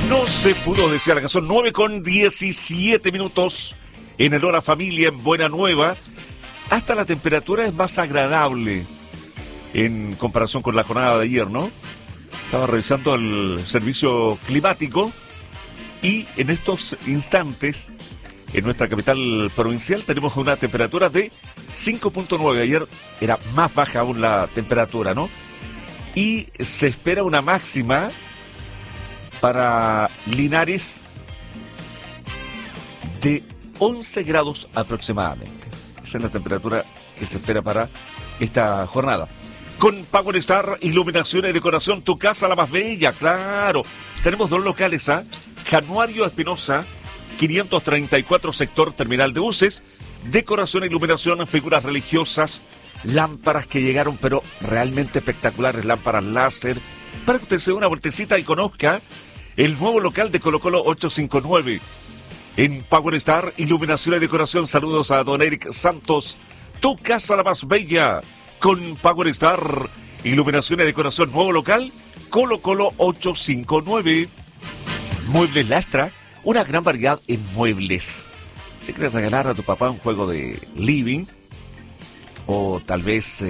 No se pudo desear, que son 9:17 en el Hora Familia en Buena Nueva. Hasta la temperatura es más agradable en comparación con la jornada de ayer, ¿no? Estaba revisando el servicio climático y en estos instantes en nuestra capital provincial tenemos una temperatura de 5.9. Ayer era más baja aún la temperatura, ¿no? Y se espera una máxima para Linares de 11 grados aproximadamente. Esa es la temperatura que se espera para esta jornada. Con Power Star, iluminación y decoración, tu casa la más bella, claro. Tenemos dos locales, Januario Espinosa, 534, sector terminal de buses. Decoración e iluminación, figuras religiosas, lámparas que llegaron, pero realmente espectaculares, lámparas láser, para que usted se dé una vueltecita y conozca el nuevo local de Colo Colo 859. En Power Star, iluminación y decoración, saludos a don Eric Santos, tu casa la más bella. Con Power Star, iluminación y decoración, nuevo local, Colo Colo 859. Muebles Lastra, una gran variedad en muebles. Si quieres regalar a tu papá un juego de living, o tal vez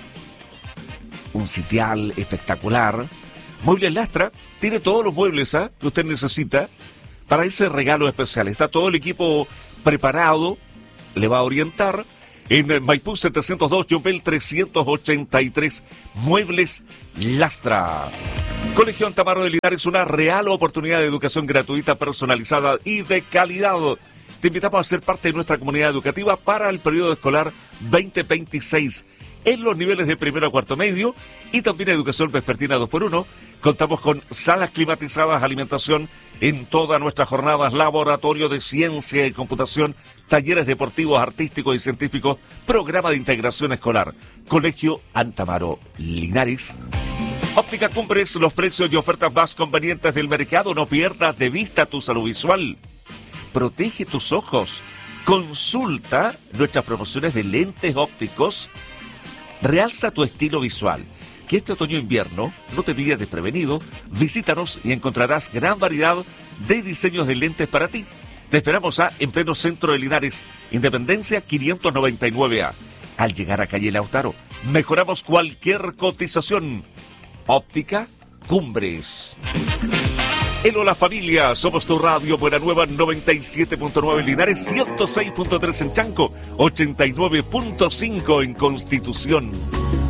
un sitial espectacular, Muebles Lastra tiene todos los muebles que usted necesita para ese regalo especial. Está todo el equipo preparado, le va a orientar. En Maipú 702, Yumbel 383, Muebles Lastra. Colegio Antamaro de Linares, una real oportunidad de educación gratuita, personalizada y de calidad. Te invitamos a ser parte de nuestra comunidad educativa para el periodo escolar 2026 en los niveles de primero a cuarto medio y también educación vespertina 2x1. Contamos con salas climatizadas, alimentación en todas nuestras jornadas, laboratorio de ciencia y computación, talleres deportivos, artísticos y científicos, programa de integración escolar. Colegio Antamaro Linares. Óptica Cumbres, los precios y ofertas más convenientes del mercado. No pierdas de vista tu salud visual. Protege tus ojos. Consulta nuestras promociones de lentes ópticos. Realza tu estilo visual. Que este otoño-invierno no te pilles desprevenido. Visítanos y encontrarás gran variedad de diseños de lentes para ti. Te esperamos en pleno centro de Linares, Independencia 599A. Al llegar a calle Lautaro, mejoramos cualquier cotización. Óptica Cumbres. En Hola Familia, somos tu radio Buena Nueva 97.9 en Linares, 106.3 en Chanco, 89.5 en Constitución.